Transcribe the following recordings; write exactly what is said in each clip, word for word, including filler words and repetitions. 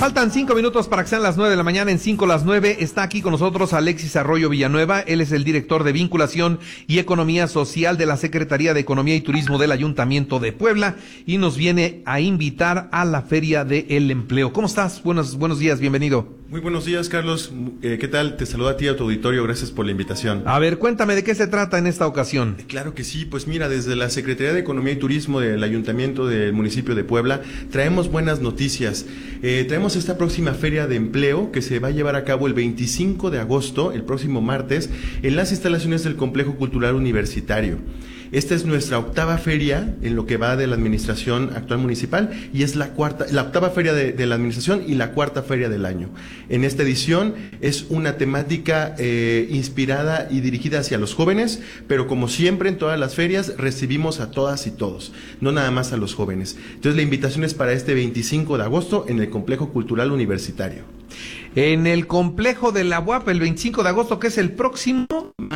faltan cinco minutos para que sean las nueve de la mañana. En cinco las nueve está aquí con nosotros Alexis Arroyo Villanueva. Él es el director de Vinculación y Economía Social de la Secretaría de Economía y Turismo del Ayuntamiento de Puebla y nos viene a invitar a la Feria del Empleo. ¿Cómo estás? Buenos, buenos días, bienvenido. Muy buenos días, Carlos. Eh, ¿Qué tal? Te saludo a ti y a tu auditorio. Gracias por la invitación. A ver, cuéntame de qué se trata en esta ocasión. Eh, claro que sí. Pues mira, desde la Secretaría de Economía y Turismo del Ayuntamiento del municipio de Puebla traemos buenas noticias. Eh, traemos esta próxima Feria de Empleo que se va a llevar a cabo el veinticinco de agosto, el próximo martes, en las instalaciones del Complejo Cultural Universitario. Esta es nuestra octava feria en lo que va de la administración actual municipal y es la cuarta, la octava feria de, de la administración y la cuarta feria del año. En esta edición es una temática eh, inspirada y dirigida hacia los jóvenes, pero como siempre en todas las ferias recibimos a todas y todos, no nada más a los jóvenes. Entonces la invitación es para este veinticinco de agosto en el Complejo Cultural Universitario. En el complejo de la U A P, el veinticinco de agosto, que es el próximo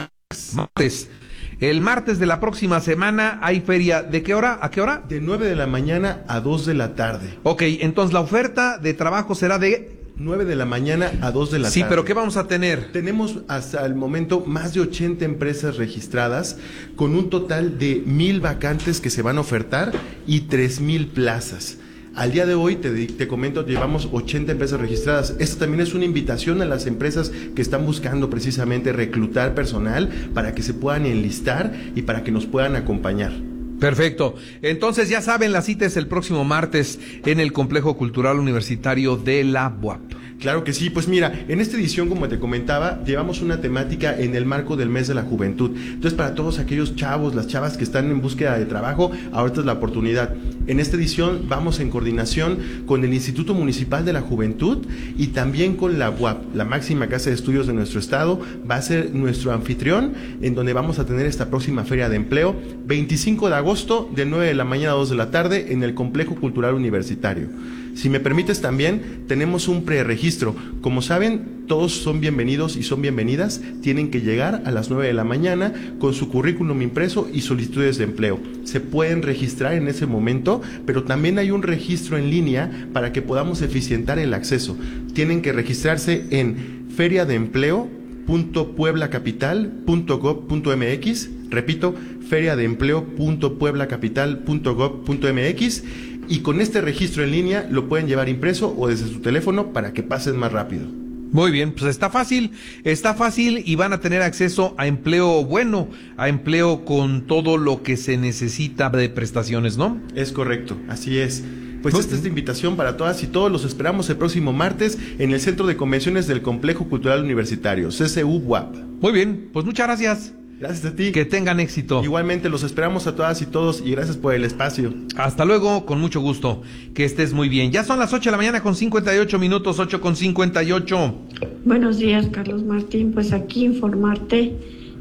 martes. El martes de la próxima semana hay feria. ¿De qué hora? ¿A qué hora? De nueve de la mañana a dos de la tarde. Ok, entonces la oferta de trabajo será de nueve de la mañana a dos de la sí, tarde. Sí, pero ¿qué vamos a tener? Tenemos hasta el momento más de ochenta empresas registradas con un total de mil vacantes que se van a ofertar y tres mil plazas. Al día de hoy, te, te comento, llevamos ochenta empresas registradas. Esta también es una invitación a las empresas que están buscando precisamente reclutar personal para que se puedan enlistar y para que nos puedan acompañar. Perfecto. Entonces ya saben, la cita es el próximo martes en el Complejo Cultural Universitario de la U A P. Claro que sí, pues mira, en esta edición, como te comentaba, llevamos una temática en el marco del mes de la juventud. Entonces, para todos aquellos chavos, las chavas que están en búsqueda de trabajo, ahorita es la oportunidad. En esta edición vamos en coordinación con el Instituto Municipal de la Juventud y también con la U A P, la máxima casa de estudios de nuestro estado. Va a ser nuestro anfitrión, en donde vamos a tener esta próxima Feria de Empleo, veinticinco de agosto, de nueve de la mañana a dos de la tarde, en el Complejo Cultural Universitario. Si me permites también, tenemos un preregistro. Como saben, todos son bienvenidos y son bienvenidas. Tienen que llegar a las nueve de la mañana con su currículum impreso y solicitudes de empleo. Se pueden registrar en ese momento, pero también hay un registro en línea para que podamos eficientar el acceso. Tienen que registrarse en feria de empleo punto puebla capital punto gob punto mx. Repito, feria de empleo punto puebla capital punto gob punto mx. Y con este registro en línea lo pueden llevar impreso o desde su teléfono para que pasen más rápido. Muy bien, pues está fácil, está fácil y van a tener acceso a empleo bueno, a empleo con todo lo que se necesita de prestaciones, ¿no? Es correcto, así es. Pues esta es la invitación para todas y todos. Los esperamos el próximo martes en el Centro de Convenciones del Complejo Cultural Universitario, C C U U A P. Muy bien, pues muchas gracias. Gracias a ti. Que tengan éxito. Igualmente, los esperamos a todas y todos y gracias por el espacio. Hasta luego, con mucho gusto. Que estés muy bien. Ya son las ocho de la mañana con cincuenta y ocho minutos, ocho con cincuenta y ocho. Buenos días, Carlos Martín. Pues aquí informarte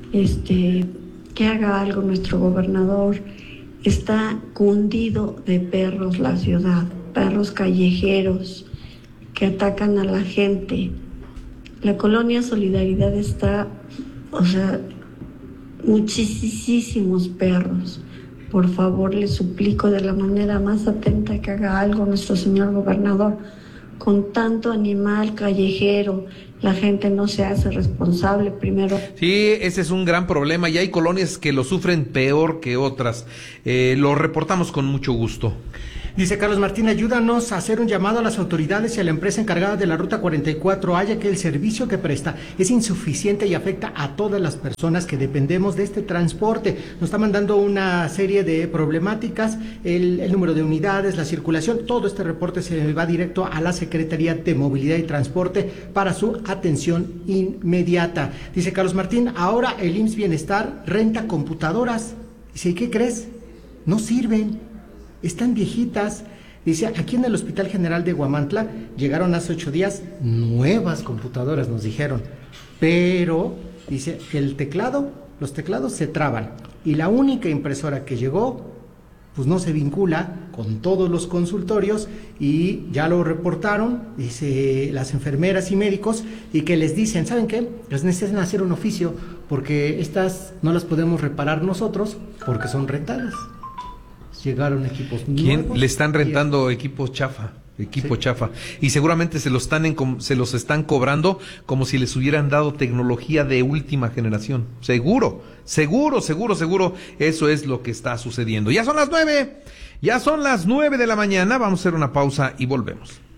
este, que haga algo nuestro gobernador. Está cundido de perros la ciudad, perros callejeros que atacan a la gente. La colonia Solidaridad está, o sea, muchísimos perros. Por favor, le suplico de la manera más atenta que haga algo nuestro señor gobernador. Con tanto animal callejero, la gente no se hace responsable primero. Sí, ese es un gran problema y hay colonias que lo sufren peor que otras. Eh, lo reportamos con mucho gusto. Dice Carlos Martín, ayúdanos a hacer un llamado a las autoridades y a la empresa encargada de la Ruta cuarenta y cuatro A, ya que el servicio que presta es insuficiente y afecta a todas las personas que dependemos de este transporte. Nos está mandando una serie de problemáticas, el, el número de unidades, la circulación. Todo este reporte se va directo a la Secretaría de Movilidad y Transporte para su atención inmediata. Dice Carlos Martín, ahora el I M S S Bienestar renta computadoras. Dice, ¿qué crees? No sirven. Están viejitas. Dice, aquí en el Hospital General de Huamantla llegaron hace ocho días nuevas computadoras, nos dijeron. Pero, dice, el teclado, los teclados se traban. Y la única impresora que llegó, pues no se vincula con todos los consultorios y ya lo reportaron, dice, las enfermeras y médicos, y que les dicen, ¿saben qué? Les necesitan hacer un oficio porque estas no las podemos reparar nosotros porque son rentadas. Llegaron equipos nuevos. ¿Quién le están rentando y... equipos chafa? Equipo Sí. chafa. Y seguramente se los están en, se los están cobrando como si les hubieran dado tecnología de última generación. Seguro, seguro, seguro, seguro. Eso es lo que está sucediendo. Ya son las nueve. Ya son las nueve de la mañana. Vamos a hacer una pausa y volvemos.